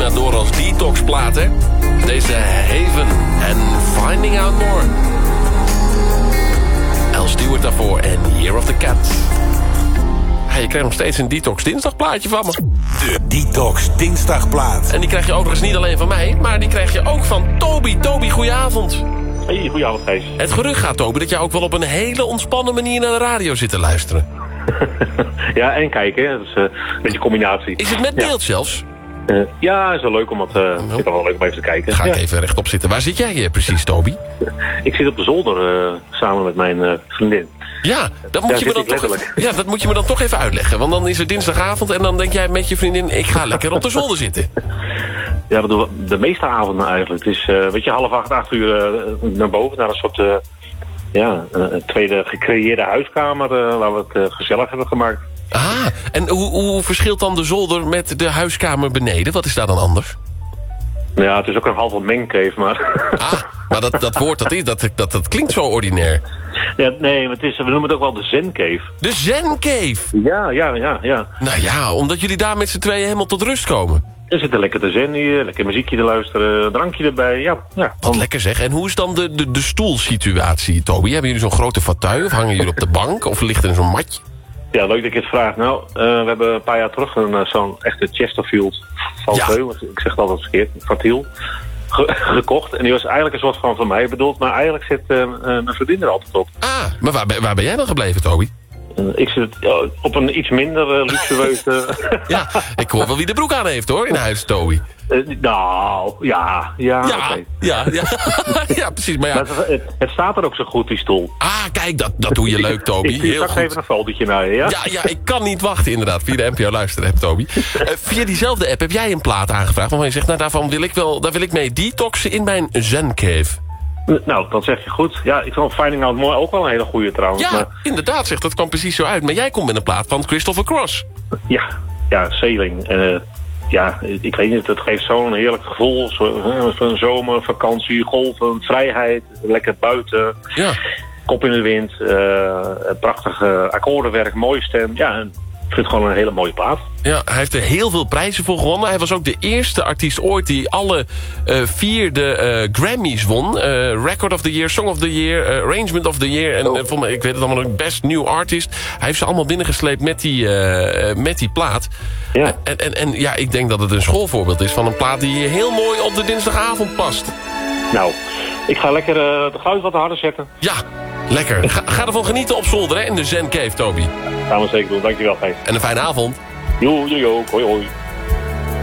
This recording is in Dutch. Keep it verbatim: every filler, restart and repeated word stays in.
prima door als detoxplaat, hè? Deze Haven en Finding Out More. El Stewart daarvoor en Year of the Cat. Ah, je krijgt nog steeds een Detox Dinsdagplaatje van me. De Detox Dinsdagplaat. En die krijg je overigens niet alleen van mij, maar die krijg je ook van Toby. Toby, goedenavond. Hey, goedenavond, Gijs. Het gerucht gaat, Toby, dat jij ook wel op een hele ontspannen manier naar de radio zit te luisteren. Ja, en kijken, dat is uh, een beetje een combinatie. Is het met beeld ja. zelfs? Uh, ja, is wel leuk om het, uh, oh. het is wel leuk om even te kijken. Ga ik ja. even rechtop zitten. Waar zit jij hier precies, Toby? Ik zit op de zolder uh, samen met mijn uh, vriendin. Ja, dat moet, ja, je me dan toch even, ja, dat moet je me dan toch even uitleggen. Want dan is het dinsdagavond en dan denk jij met je vriendin... ik ga lekker op de zolder zitten. Ja, dat doen we de meeste avonden eigenlijk. Het is, uh, weet je, half acht, acht uur uh, naar boven, naar een soort... Uh, ja, een tweede gecreëerde huiskamer uh, waar we het uh, gezellig hebben gemaakt. Ah, en hoe, hoe verschilt dan de zolder met de huiskamer beneden? Wat is daar dan anders? Ja, het is ook een halve mengcave, maar... Ah, maar dat, dat woord, dat, is, dat, dat, dat klinkt zo ordinair. Ja, nee, het is, we noemen het ook wel de Zen-cave. De Zen-cave? Ja, ja, ja, ja. Nou ja, omdat jullie daar met z'n tweeën helemaal tot rust komen. We zitten lekker te zen hier, lekker muziekje te luisteren, drankje erbij, ja. ja. Wat lekker zeg. En hoe is dan de, de, de stoelsituatie, Toby? Hebben jullie zo'n grote fauteuil of hangen jullie op de bank? Of ligt er zo'n matje? Ja, leuk dat je het vraagt. Nou, uh, we hebben een paar jaar terug een, uh, zo'n echte Chesterfield fauteuil, ja. Ik zeg het altijd verkeerd, Fatiel, ge gekocht. En die was eigenlijk een soort van van mij bedoeld, maar eigenlijk zit uh, uh, mijn vriendin er altijd op. Ah, maar waar, waar ben jij dan gebleven, Toby? Uh, ik zit uh, op een iets minder uh, luxueuze... Ja, ik hoor wel wie de broek aan heeft, hoor, in huis, Toby. Uh, nou, ja, ja, ja, okay. ja, ja, ja, precies. Maar ja. Maar het, het staat er ook zo goed, die stoel. Ah, kijk, dat, dat doe je leuk, Toby. Ik Heel straks even een fotootje naar je, ja? Ja, ja, ik kan niet wachten, inderdaad, via de N P O Luister-app, Toby. Uh, via diezelfde app heb jij een plaat aangevraagd... waarvan je zegt, nou, daarvan wil ik wel, daar wil ik mee detoxen in mijn Zen-cave. Nou, dat zeg je goed. Ja, ik vond Finding Out More ook wel een hele goede trouwens. Ja, maar... inderdaad, zeg, dat kwam precies zo uit. Maar jij komt met een plaat van Christopher Cross. Ja, ja, Sailing. Uh, ja, ik weet niet, het geeft zo'n heerlijk gevoel. Zo, uh, van zomer, vakantie, golven, vrijheid, lekker buiten. Ja. Kop in de wind, uh, prachtig uh, akkoordenwerk, mooie stem. Ja, ik vind het gewoon een hele mooie plaat. Ja, hij heeft er heel veel prijzen voor gewonnen. Hij was ook de eerste artiest ooit die alle uh, vier de uh, Grammys won. Uh, Record of the Year, Song of the Year, uh, Arrangement of the Year. En oh. uh, voor mij, ik weet het allemaal nog, Best New Artist. Hij heeft ze allemaal binnengesleept met die, uh, met die plaat. Ja. En, en, en ja, ik denk dat het een schoolvoorbeeld is van een plaat die heel mooi op de dinsdagavond past. Nou, ik ga lekker uh, de geluid wat harder zetten. Ja, lekker. Ga, ga ervan genieten op zolder, hè, in de Zen Cave, Toby. Gaan we zeker doen, dankjewel, Gijs. En een fijne avond. Jo, jo, jo, hoi, hoi.